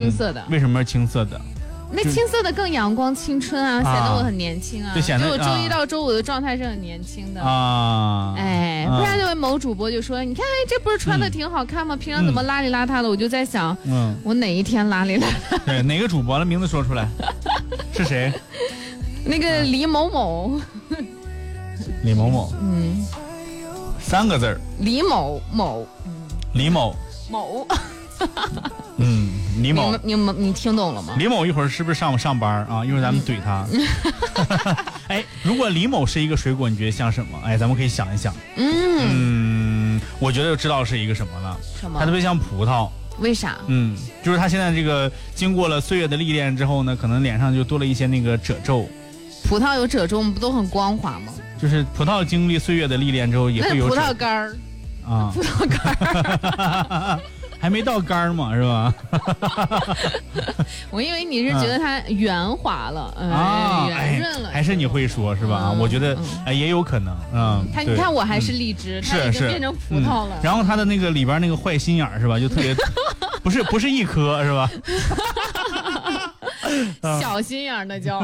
青色的。 为什么是青色的？ 那青色的更阳光青春啊，显得我很年轻啊。 就显得我周一到周五的状态是很年轻的啊。 哎，不然就有某主播就说，你看，哎，这不是穿的挺好看吗？平常怎么邋里邋遢的？我就在想，我哪一天邋里邋遢？ 对，哪个主播的名字说出来？是谁？ 那个李某某。 李某某。3个字儿。 李某某。 李某某。 李某， 你听懂了吗？ 李某一会儿是不是上班啊？一会儿咱们怼他。哎，如果李某是一个水果，你觉得像什么？哎，咱们可以想一想。我觉得就知道是一个什么了。 什么？ 它特别像葡萄。 为啥？ 就是他现在这个经过了岁月的历练之后呢，可能脸上就多了一些那个褶皱。 葡萄有褶皱，不都很光滑吗？ 就是葡萄经历岁月的历练之后也会有葡萄干儿啊，葡萄干儿。 还没到杆嘛，是吧？ 我以为你是觉得它圆滑了，圆润了， 还是你会说是吧？我觉得也有可能， 你看我还是荔枝，它已经变成葡萄了。 然后它的那个里边那个坏心眼儿是吧，就特别，不是一颗是吧？ 小心眼儿那叫。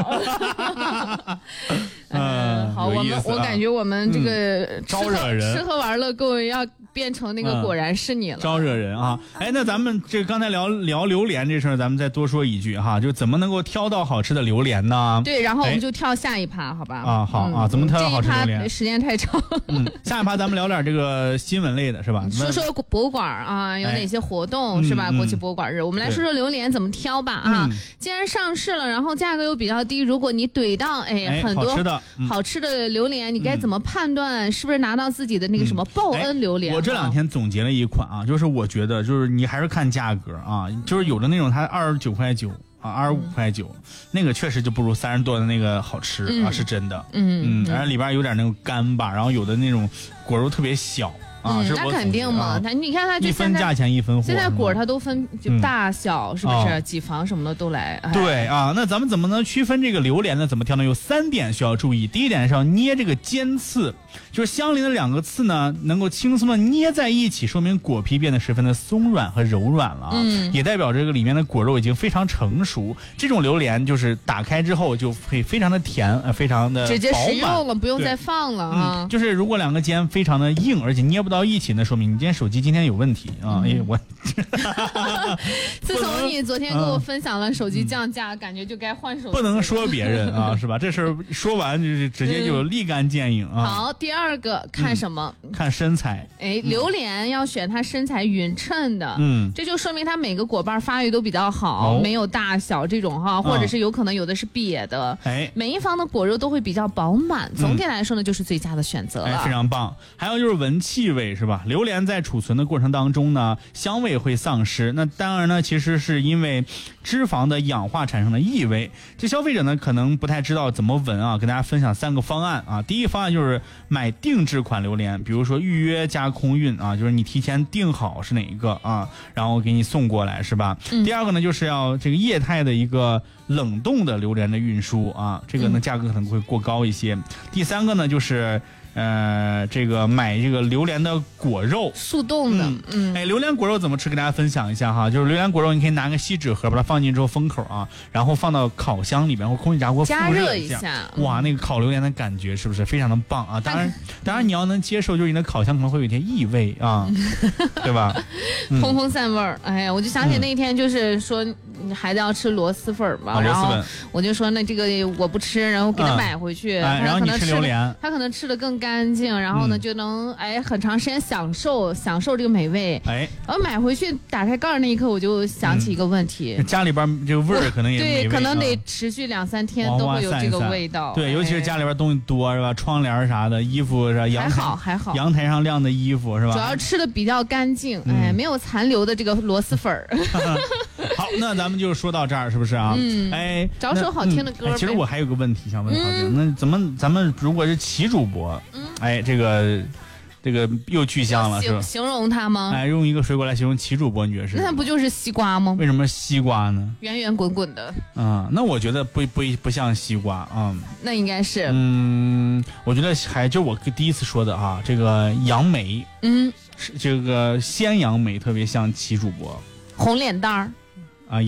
好，我感觉我们这个招惹人， 吃喝玩乐各位要变成那个果然是你了， 招惹人啊！哎，那咱们这刚才聊榴莲这事儿，咱们再多说一句哈，就怎么能够挑到好吃的榴莲呢？ 对，然后我们就跳下一趴，好吧？ 好啊，怎么挑到好吃的榴莲？ 时间太长。 下一趴咱们聊点这个新闻类的是吧？ 说说博物馆啊，有哪些活动是吧？国际博物馆日，我们来说说榴莲怎么挑吧啊！既然上市了，然后价格又比较低，如果你怼到很多好吃的榴莲，你该怎么判断是不是拿到自己的那个什么报恩榴莲？ 我这2天总结了一款啊，就是我觉得就是你还是看价格啊，就是有的那种它29.9块啊，25.9块，那个确实就不如30多的那个好吃啊，是真的。然后里边有点那种干巴，然后有的那种果肉特别小。 那肯定嘛，你看它一分价钱一分货， 现在果它都分就大小，是不是几房什么的都来？ 对啊，那咱们怎么能区分这个榴莲呢？怎么挑呢？有3点需要注意。第一点是要捏这个尖刺，就是相邻的2个刺呢，能够轻松的捏在一起，说明果皮变得十分的松软和柔软了啊，也代表这个里面的果肉已经非常成熟。这种榴莲就是打开之后就会非常的甜，非常的直接食用了，不用再放了啊。 就是如果2个尖非常的硬，而且捏不到一起，那说明你今天手机今天有问题啊！我自从你昨天给我分享了手机降价，感觉就该换手机。 不能说别人啊，是吧？这事儿说完就是直接就立竿见影啊。 好，第2个看什么？ 看身材。 榴莲要选它身材匀称的，这就说明它每个果瓣发育都比较好，没有大小这种哈，或者是有可能有的是瘪的。每一房的果肉都会比较饱满，总体来说呢，就是最佳的选择了。 非常棒。还有就是闻气味是吧？榴莲在储存的过程当中呢，香味会丧失。那当然呢，其实是因为脂肪的氧化产生的异味。这消费者呢可能不太知道怎么闻啊，跟大家分享3个方案啊。第一个方案就是买定制款榴莲，比如说预约加空运啊，就是你提前订好是哪一个啊，然后给你送过来是吧？第2个呢就是要这个液态的一个冷冻的榴莲的运输啊，这个呢价格可能会过高一些。第3个呢就是这个买这个榴莲的果肉， 速冻的。 榴莲果肉怎么吃？跟大家分享一下哈，就是榴莲果肉，你可以拿个锡纸盒把它放进之后封口啊，然后放到烤箱里边或空气炸锅加热一下。 哇，那个烤榴莲的感觉是不是非常的棒啊？当然你要能接受，就是你的烤箱可能会有一些异味啊，对吧？ 通风散味儿。哎呀，我就想起那一天就是说孩子要吃螺蛳粉嘛，然后我就说那这个我不吃，然后给他买回去， 然后你吃榴莲， 他可能吃的更干净，然后呢就能很长时间享受这个美味。然后买回去打开盖儿那一刻，我就想起一个问题， 家里边这个味儿可能也对，可能得持续2-3天都会有这个味道。 对，尤其是家里边东西多是吧？窗帘啥的，衣服是吧？ 还好， 阳台上晾的衣服是吧？ 主要吃的比较干净，没有残留的这个螺蛳粉儿。 好，那咱们就说到这儿，是不是啊？ 找首好听的歌。 其实我还有个问题想问郝姐，那咱们如果是齐主播，这个又具象了，是吧？ 形容它吗？ 用一个水果来形容齐主播，你觉得是？ 那不就是西瓜吗？ 为什么西瓜呢？ 圆圆滚滚的。 那我觉得不像西瓜啊。 那应该是。 我觉得就我第一次说的啊，这个杨梅，是这个鲜杨梅特别像齐主播。 红脸蛋儿。 啊耶。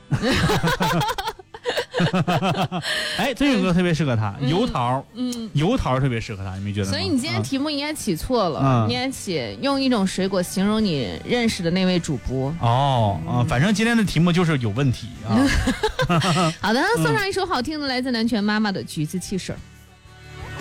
哎，这首歌特别适合他，油桃，油桃特别适合他，你没觉得吗？ 所以你今天题目应该起错了，应该起用一种水果形容你认识的那位主播。 反正今天的题目就是有问题啊。 好的，送上一首好听的，来自南拳妈妈的《橘子汽水》。